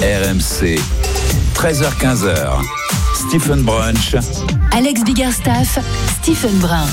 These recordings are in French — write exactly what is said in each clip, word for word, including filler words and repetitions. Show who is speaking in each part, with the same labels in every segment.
Speaker 1: R M C, treize heures quinze, Stephen Brunch.
Speaker 2: Alex Biggerstaff, Stephen Brun.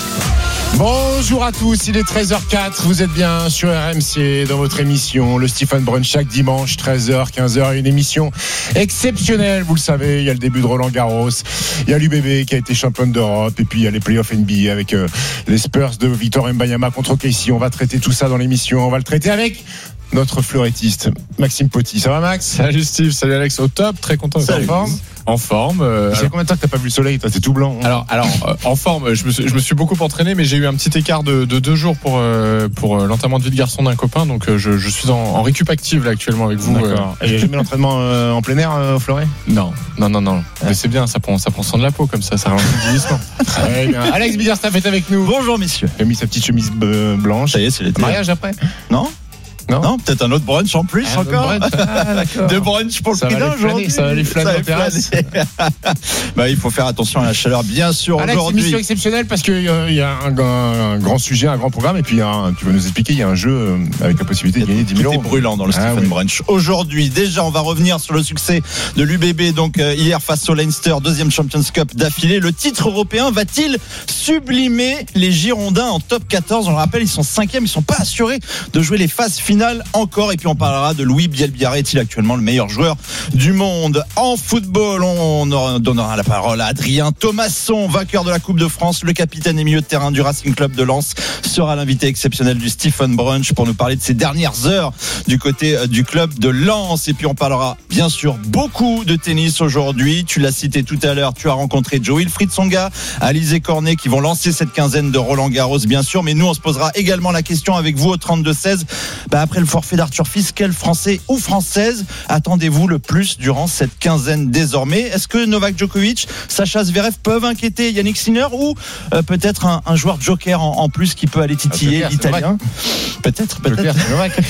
Speaker 3: Bonjour à tous, il est treize heures quatre, vous êtes bien sur R M C dans votre émission, le Stephen Brunch, chaque dimanche, treize heures, quinze heures, une émission exceptionnelle, vous le savez, il y a le début de Roland Garros, il y a l'U B B qui a été championne d'Europe, et puis il y a les playoffs N B A avec euh, les Spurs de Victor Wembanyama contre O K C. On va traiter tout ça dans l'émission, on va le traiter avec notre fleurettiste, Maxime Poty. Ça va, Max?
Speaker 4: Salut Steve, salut Alex, au top, très content.
Speaker 3: Ça en forme?
Speaker 4: En forme. Euh,
Speaker 3: Ça fait combien de temps que t'as pas vu le soleil? Toi, t'es tout blanc.
Speaker 4: Alors, alors euh, en forme, je me, suis, je me suis beaucoup entraîné, mais j'ai eu un petit écart de, de deux jours pour, euh, pour euh, l'enterrement de vie de garçon d'un copain, donc euh, je, je suis en, en récup active là actuellement avec vous.
Speaker 3: D'accord. Euh... Et il n'y a jamais l'entraînement euh, en plein air euh, au Fleuret?
Speaker 4: Non, non, non, non. Ouais. Mais c'est bien, ça prend, ça prend soin de la peau comme ça, ça ralentit le vieillissement.
Speaker 3: Très bien. Alex Biggerstaff est avec nous.
Speaker 5: Bonjour messieurs.
Speaker 3: Il a mis sa petite chemise blanche.
Speaker 5: Ça y est, c'est l'été.
Speaker 3: Mariage après?
Speaker 5: Non?
Speaker 3: Non,
Speaker 5: non, peut-être un autre brunch en plus
Speaker 3: ah,
Speaker 5: encore.
Speaker 3: Brunch. Ah, d'accord.
Speaker 5: De brunch pour le prix d'un aujourd'hui.
Speaker 3: Ça va les flâner en terrasse.
Speaker 5: Bah, il faut faire attention à la chaleur, bien sûr.
Speaker 3: Alex, aujourd'hui. Émission exceptionnelle parce qu'il y a, y a un, un, un grand sujet, un grand programme, et puis un, tu vas nous expliquer, il y a un jeu avec la possibilité de gagner dix mille euros.
Speaker 5: Tout est brûlant dans le ah, Stephen oui. Brunch. Aujourd'hui, déjà, on va revenir sur le succès de l'U B B, donc euh, hier face au Leinster, deuxième Champions Cup d'affilée. Le titre européen va-t-il sublimer les Girondins en top quatorze? On le rappelle, ils sont cinquièmes, ils sont pas assurés de jouer les phases finales encore. Et puis on parlera de Louis Bielbiarré, est-il actuellement le meilleur joueur du monde en football? On donnera la parole à Adrien Thomasson, vainqueur de la Coupe de France, le capitaine et milieu de terrain du Racing Club de Lens, sera l'invité exceptionnel du Stephen Brunch pour nous parler de ses dernières heures du côté du club de Lens. Et puis on parlera bien sûr beaucoup de tennis aujourd'hui. Tu l'as cité tout à l'heure, tu as rencontré Jo-Wilfried Tsonga, Alizé Cornet qui vont lancer cette quinzaine de Roland Garros bien sûr, mais nous on se posera également la question avec vous au trente-deux seize. Bah, après le forfait d'Arthur Fils, quel Français ou Française attendez-vous le plus durant cette quinzaine désormais? Est-ce que Novak Djokovic, Sacha Zverev peuvent inquiéter Yannick Sinner ou euh, peut-être un, un joueur joker en, en plus qui peut aller titiller ah, l'Italien? Peut-être, peut-être. Joker, c'est Novak.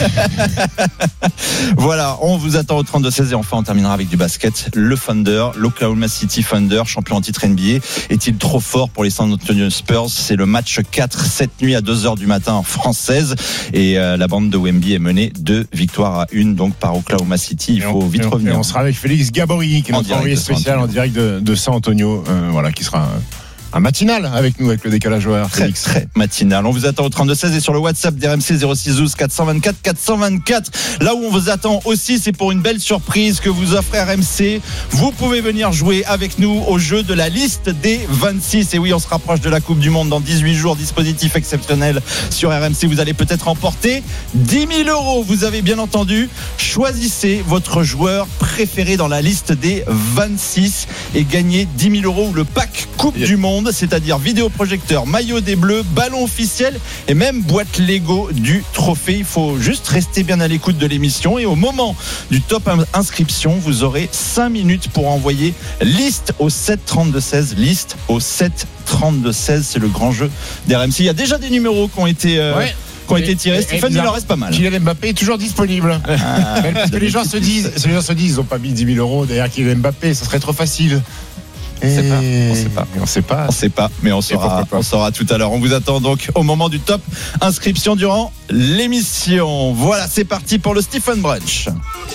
Speaker 5: Voilà, on vous attend au trente-deux seize et enfin on terminera avec du basket. Le Thunder, l'Oklahoma City Thunder, champion en titre N B A, est-il trop fort pour les San Antonio Spurs? C'est le match quatre cette nuit à deux heures du matin en française et euh, la bande de Wemby est menée deux victoires à une donc par Oklahoma City. Il faut
Speaker 3: on,
Speaker 5: vite
Speaker 3: on,
Speaker 5: revenir.
Speaker 3: On sera avec Félix Gabory qui est notre envoyé spécial en direct de, de San Antonio, euh, voilà, qui sera un, un matinal avec nous avec le décalage horaire.
Speaker 5: Très
Speaker 3: Félix.
Speaker 5: très matinal. On vous attend au trente-deux seize et sur le WhatsApp d'R M C zéro six douze quatre cent vingt-quatre quatre cent vingt-quatre. Là où on vous attend aussi, c'est pour une belle surprise que vous offre R M C. Vous pouvez venir jouer avec nous au jeu de la liste des vingt-six. Et oui, on se rapproche de la Coupe du Monde dans dix-huit jours. Dispositif exceptionnel sur R M C. Vous allez peut-être emporter dix mille euros. Vous avez bien entendu. Choisissez votre joueur préféré dans la liste des vingt-six et gagnez dix mille euros ou le pack Coupe yeah. du Monde, c'est-à-dire vidéoprojecteur, maillot des Bleus, ballon officiel et même boîte Lego du trophée. Il faut juste rester bien à l'écoute de l'émission et au moment du top inscription, vous aurez cinq minutes pour envoyer liste au sept trente-deux seize, liste au sept trente-deux seize. C'est le grand jeu d'R M C. Il y a déjà des numéros qui ont été euh, ouais. qui ont été tirés. Stéphane, il en reste pas mal.
Speaker 3: Kylian Mbappé est toujours disponible. Ah, parce que les gens se disent, les gens se disent, ils n'ont pas mis dix mille euros derrière Kylian Mbappé, ça serait trop facile.
Speaker 5: On sait pas, on sait pas.
Speaker 3: On sait pas.
Speaker 5: On sait pas, mais on saura, on saura tout à l'heure. On vous attend donc au moment du top inscription durant l'émission. Voilà, c'est parti pour le Stephen Brunch.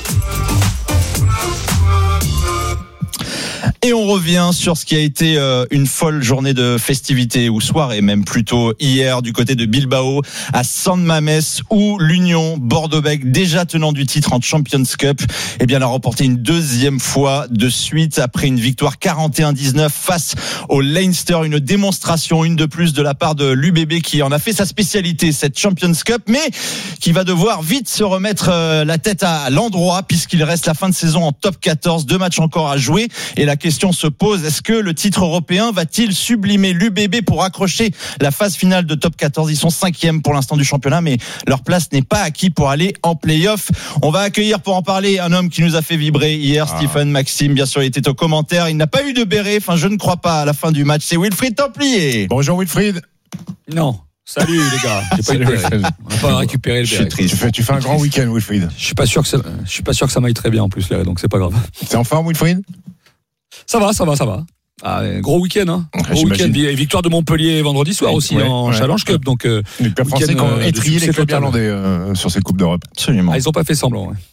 Speaker 5: Et on revient sur ce qui a été euh, une folle journée de festivités, ou soirée même plutôt, hier du côté de Bilbao à San Mamés, où l'Union Bordeaux-Bègles, déjà tenant du titre en Champions Cup, eh bien, a remporté une deuxième fois de suite après une victoire quarante et un dix-neuf face au Leinster. Une démonstration, une de plus de la part de l'U B B qui en a fait sa spécialité, cette Champions Cup, mais qui va devoir vite se remettre euh, la tête à l'endroit puisqu'il reste la fin de saison en top quatorze, deux matchs encore à jouer et la question se pose, est-ce que le titre européen va-t-il sublimer l'U B B pour accrocher la phase finale de top quatorze? Ils sont cinquièmes pour l'instant du championnat, mais leur place n'est pas acquise pour aller en play-off. On va accueillir pour en parler un homme qui nous a fait vibrer hier, ah. Stephen Maxime, bien sûr, il était au commentaire, il n'a pas eu de béret, enfin je ne crois pas à la fin du match, c'est Wilfried Templier.
Speaker 3: Bonjour Wilfried.
Speaker 6: Non. Salut les gars, j'ai pas eu de béret. On n'a pas récupéré le béret.
Speaker 3: Tu fais, tu fais un grand week-end Wilfried.
Speaker 6: Je suis pas sûr que ça, je suis pas sûr que ça m'aille très bien en plus là, donc c'est pas grave.
Speaker 3: T'es en forme Wilfried?
Speaker 6: Ça va, ça va, ça va. Ah, gros week-end, hein. Gros week-end. Victoire de Montpellier vendredi soir oui, aussi ouais, en ouais. Challenge Cup. Donc, euh,
Speaker 3: les clubs français qui ont étrié les clubs irlandais euh, sur cette Coupe d'Europe.
Speaker 5: Absolument.
Speaker 6: Ah, ils n'ont pas fait semblant. Ouais.